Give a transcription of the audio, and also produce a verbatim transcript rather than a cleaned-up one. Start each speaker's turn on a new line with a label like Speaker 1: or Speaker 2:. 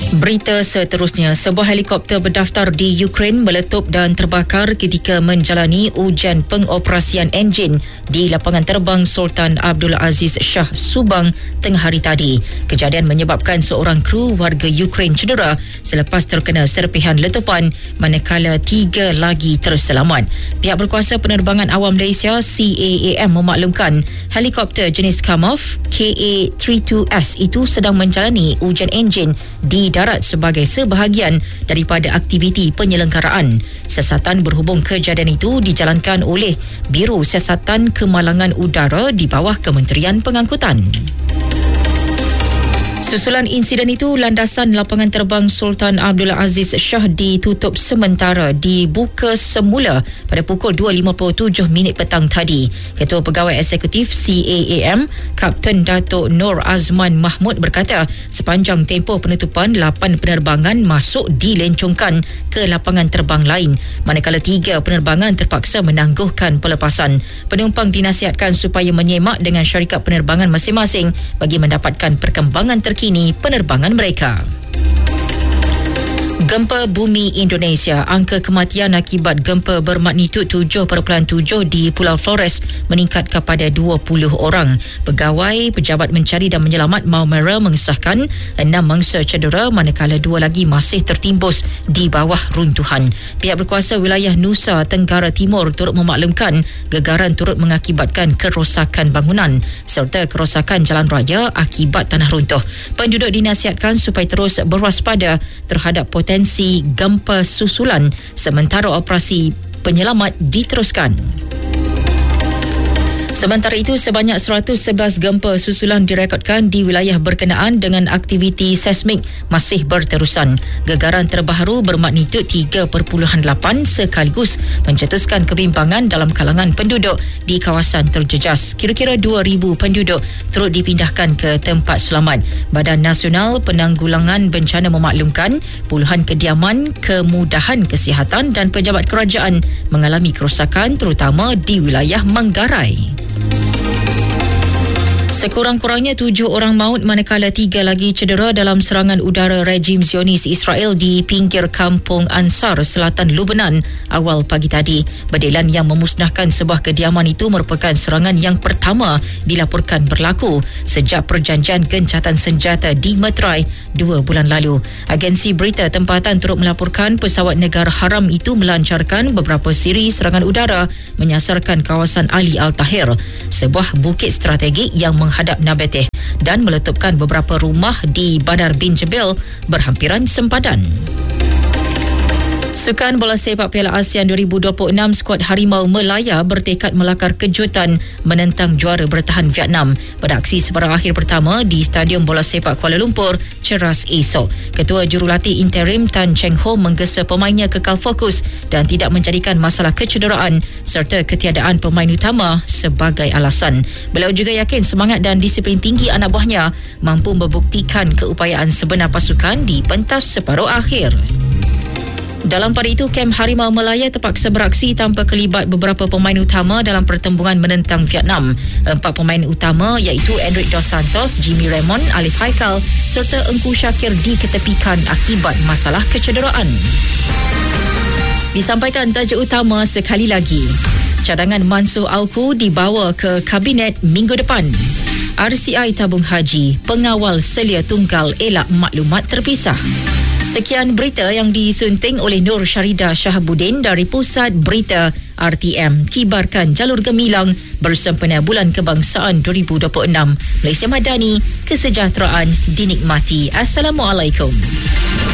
Speaker 1: Berita seterusnya, sebuah helikopter berdaftar di Ukraine meletup dan terbakar ketika menjalani ujian pengoperasian enjin di lapangan terbang Sultan Abdul Aziz Shah Subang tengah hari tadi. Kejadian menyebabkan seorang kru warga Ukraine cedera selepas terkena serpihan letupan, manakala tiga lagi terselamat. Pihak berkuasa penerbangan awam Malaysia C A A M memaklumkan helikopter jenis Kamov K A tiga puluh dua S itu sedang menjalani ujian enjin di darat sebagai sebahagian daripada aktiviti penyelenggaraan. Siasatan berhubung kejadian itu dijalankan oleh Biro Siasatan Kemalangan Udara di bawah Kementerian Pengangkutan. Susulan insiden itu, landasan lapangan terbang Sultan Abdul Aziz Shah ditutup sementara dibuka semula pada pukul dua lima puluh tujuh minit petang tadi. Ketua Pegawai Eksekutif C A A M, Kapten Datuk Nur Azman Mahmud berkata, sepanjang tempoh penutupan, lapan penerbangan masuk dilencongkan ke lapangan terbang lain, manakala tiga penerbangan terpaksa menangguhkan pelepasan. Penumpang dinasihatkan supaya menyemak dengan syarikat penerbangan masing-masing bagi mendapatkan perkembangan terkini kini penerbangan mereka. Gempa bumi Indonesia. Angka kematian akibat gempa bermagnitud tujuh perpuluhan tujuh di Pulau Flores meningkat kepada dua puluh orang. Pegawai Pejabat Mencari dan Menyelamat Maumere mengesahkan enam mangsa cedera, manakala dua lagi masih tertimbus di bawah runtuhan. Pihak berkuasa wilayah Nusa Tenggara Timur turut memaklumkan gegaran turut mengakibatkan kerosakan bangunan serta kerosakan jalan raya akibat tanah runtuh. Penduduk dinasihatkan supaya terus berwaspada terhadap potensi potensi gempa susulan sementara operasi penyelamat diteruskan. Sementara itu, sebanyak seratus sebelas gempa susulan direkodkan di wilayah berkenaan dengan aktiviti seismik masih berterusan. Gegaran terbaru bermagnitud tiga perpuluhan lapan sekaligus mencetuskan kebimbangan dalam kalangan penduduk di kawasan terjejas. Kira-kira dua ribu penduduk turut dipindahkan ke tempat selamat. Badan Nasional Penanggulangan Bencana memaklumkan puluhan kediaman, kemudahan kesihatan dan pejabat kerajaan mengalami kerosakan terutama di wilayah Manggarai. Sekurang-kurangnya tujuh orang maut manakala tiga lagi cedera dalam serangan udara rejim Zionis Israel di pinggir kampung Ansar, selatan Lubnan awal pagi tadi. Berdelan yang memusnahkan sebuah kediaman itu merupakan serangan yang pertama dilaporkan berlaku sejak perjanjian gencatan senjata di Meterai dua bulan lalu. Agensi berita tempatan turut melaporkan pesawat negara haram itu melancarkan beberapa siri serangan udara menyasarkan kawasan Ali Al-Tahir, sebuah bukit strategik yang menghadap Nabateh, dan meletupkan beberapa rumah di Bandar Bin Jebel berhampiran sempadan. Sukan bola sepak Piala ASEAN dua ribu dua puluh enam, skuad Harimau Melaya bertekad melakar kejutan menentang juara bertahan Vietnam pada aksi separuh akhir pertama di Stadium Bola Sepak Kuala Lumpur ceras esok. Ketua Jurulatih Interim Tan Cheng Ho menggesa pemainnya kekal fokus dan tidak menjadikan masalah kecederaan serta ketiadaan pemain utama sebagai alasan. Beliau juga yakin semangat dan disiplin tinggi anak buahnya mampu membuktikan keupayaan sebenar pasukan di pentas separuh akhir. Dalam pada itu, kem Harimau Melaya terpaksa beraksi tanpa kelibat beberapa pemain utama dalam pertembungan menentang Vietnam. Empat pemain utama iaitu Enric Dos Santos, Jimmy Raymond, Alif Haikal serta Engku Syakir diketepikan akibat masalah kecederaan. Disampaikan tajuk utama sekali lagi. Cadangan Mansur Auku dibawa ke Kabinet minggu depan. R C I Tabung Haji, pengawal selia tunggal elak maklumat terpisah. Sekian berita yang disunting oleh Nur Syarida Shahabuddin dari Pusat Berita R T M. Kibarkan jalur gemilang bersempena Bulan Kebangsaan dua ribu dua puluh enam. Malaysia Madani, kesejahteraan dinikmati. Assalamualaikum.